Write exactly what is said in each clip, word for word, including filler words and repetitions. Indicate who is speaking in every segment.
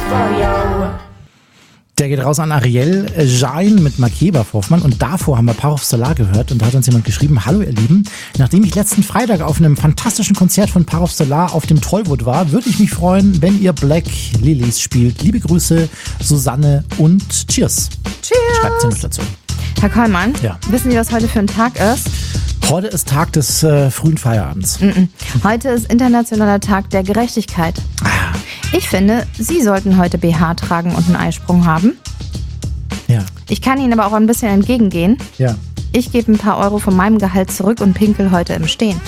Speaker 1: for you.
Speaker 2: Der geht raus an Ariel Jain mit Makeba Hoffmann und davor haben wir Power of Solar gehört und da hat uns jemand geschrieben, hallo ihr Lieben, nachdem ich letzten Freitag auf einem fantastischen Konzert von Power of Solar auf dem Tollwood war, würde ich mich freuen, wenn ihr Black Lilies spielt. Liebe Grüße, Susanne und Cheers.
Speaker 3: Cheers.
Speaker 2: Schreibt sie noch dazu.
Speaker 3: Herr Kollmann,
Speaker 2: Ja.
Speaker 3: wissen Sie, was heute für ein Tag ist?
Speaker 2: Heute ist Tag des äh, frühen Feierabends.
Speaker 3: Mm-mm. Heute ist Internationaler Tag der Gerechtigkeit.
Speaker 2: Ah,
Speaker 3: Ich finde, Sie sollten heute B H tragen und einen Eisprung haben.
Speaker 2: ja,
Speaker 3: Ich kann Ihnen aber auch ein bisschen entgegengehen.
Speaker 2: ja.
Speaker 3: Ich gebe ein paar Euro von meinem Gehalt zurück und pinkel heute im Stehen.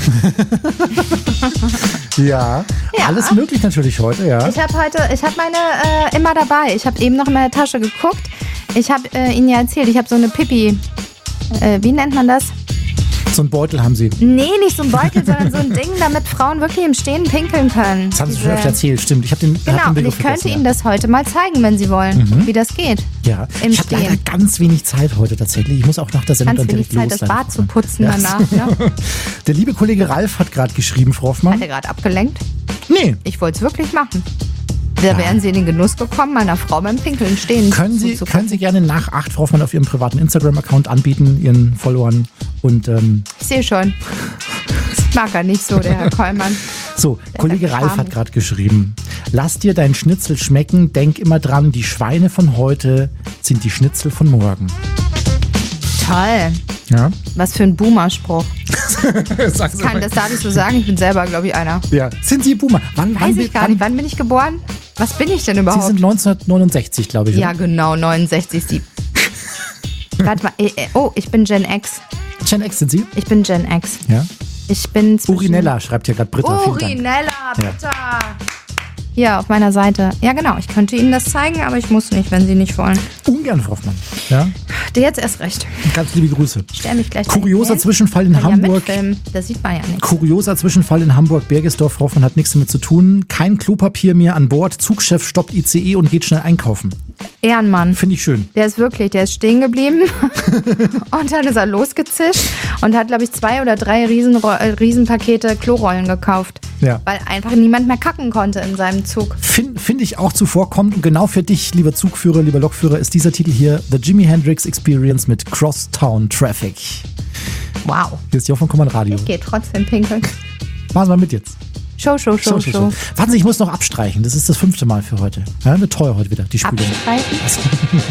Speaker 2: Ja,
Speaker 3: Ja.
Speaker 2: alles möglich natürlich heute, ja.
Speaker 3: Ich habe heute, ich habe meine äh, immer dabei. Ich habe eben noch in meine Tasche geguckt. Ich habe äh, Ihnen ja erzählt, ich habe so eine Pipi, äh, wie nennt man das?
Speaker 2: So einen Beutel haben sie.
Speaker 3: Nee, nicht so ein Beutel, sondern so ein Ding, damit Frauen wirklich im Stehen pinkeln können.
Speaker 2: Das haben sie
Speaker 3: Diese-
Speaker 2: schon öfter erzählt, stimmt. Ich habe den,
Speaker 3: Genau,
Speaker 2: hab den
Speaker 3: und
Speaker 2: Begriff
Speaker 3: ich könnte
Speaker 2: vergessen,
Speaker 3: Ihnen das heute mal zeigen, wenn Sie wollen, wie das geht.
Speaker 2: Ja,
Speaker 3: im
Speaker 2: ich habe leider
Speaker 3: Stehen.
Speaker 2: ganz wenig Zeit heute tatsächlich. Ich muss auch nach der Sendung
Speaker 3: Ganz
Speaker 2: dann
Speaker 3: wenig
Speaker 2: direkt
Speaker 3: Zeit,
Speaker 2: los.
Speaker 3: das Bad zu putzen
Speaker 2: Ja.
Speaker 3: danach. Ne?
Speaker 2: Der liebe Kollege Ralf hat gerade geschrieben, Frau
Speaker 3: Hat
Speaker 2: Hoffmann.
Speaker 3: er gerade abgelenkt?
Speaker 2: Nee,
Speaker 3: Ich wollte es wirklich machen. Da wären Sie in den Genuss gekommen, meiner Frau beim Pinkeln stehen
Speaker 2: können Sie,
Speaker 3: zuzugucken.
Speaker 2: können Sie gerne nach acht Frau Hoffmann auf Ihrem privaten Instagram-Account anbieten, Ihren Followern. Und ähm,
Speaker 3: Ich sehe schon. Das mag er nicht so, der Herr Kollmann.
Speaker 2: so, Kollege
Speaker 3: Charme.
Speaker 2: Ralf hat gerade geschrieben. Lass dir dein Schnitzel schmecken, denk immer dran, die Schweine von heute sind die Schnitzel von morgen.
Speaker 3: Toll.
Speaker 2: Ja,
Speaker 3: Was für ein Boomer-Spruch.
Speaker 2: Sag's
Speaker 3: Kann, das darf ich so sagen? Ich bin selber, glaube ich, einer.
Speaker 2: Ja. Sind Sie Boomer? Wann,
Speaker 3: Weiß
Speaker 2: wann,
Speaker 3: ich gar
Speaker 2: wann,
Speaker 3: nicht. Wann bin ich geboren? Was bin ich denn
Speaker 2: Sie
Speaker 3: überhaupt?
Speaker 2: sind neunzehnhundertneunundsechzig, glaube ich.
Speaker 3: Ja,
Speaker 2: oder?
Speaker 3: genau, neunundsechzig. Die. Warte mal. äh, äh, Oh, ich bin Gen X.
Speaker 2: Gen X sind Sie?
Speaker 3: Ich bin Gen X.
Speaker 2: Ja.
Speaker 3: Ich bin zwischen...
Speaker 2: Urinella schreibt hier gerade Britta. Vielen Dank.
Speaker 3: Urinella, bitte. Hier auf meiner Seite. Ja, genau. Ich könnte Ihnen das zeigen, aber ich muss nicht, wenn Sie nicht wollen.
Speaker 2: Ungern, Frau Hoffmann. Ja.
Speaker 3: Der jetzt erst recht.
Speaker 2: Ganz liebe Grüße.
Speaker 3: Ich stell mich gleich
Speaker 2: Kurioser
Speaker 3: dahin.
Speaker 2: Zwischenfall in
Speaker 3: Kann ja
Speaker 2: Hamburg.
Speaker 3: mitfilmen. Das sieht man ja nicht.
Speaker 2: Kurioser Zwischenfall in Hamburg-Bergesdorf. Frau Hoffmann hat nichts damit zu tun. Kein Klopapier mehr an Bord. Zugchef stoppt I C E und geht schnell einkaufen.
Speaker 3: Ehrenmann.
Speaker 2: Finde ich schön.
Speaker 3: Der ist wirklich, der ist stehen geblieben und dann ist er losgezischt und hat, glaube ich, zwei oder drei Riesenro äh, Riesenpakete Klorollen gekauft.
Speaker 2: Ja.
Speaker 3: Weil einfach niemand mehr kacken konnte in seinem Zug.
Speaker 2: Finde find ich auch zuvorkommt. Und genau für dich, lieber Zugführer, lieber Lokführer, ist dieser Titel hier The Jimi Hendrix Experience mit Crosstown Traffic.
Speaker 3: Wow.
Speaker 2: Hier ist die Hoffmann Kommand Radio.
Speaker 3: Ich gehe trotzdem pinkeln.
Speaker 2: Machen Sie mal mit jetzt.
Speaker 3: Show, Show, Show, Show.
Speaker 2: Warten Sie, ich muss noch abstreichen. Das ist das fünfte Mal für heute. Ja, wird teuer heute wieder, die Spülung.
Speaker 3: Abstreichen.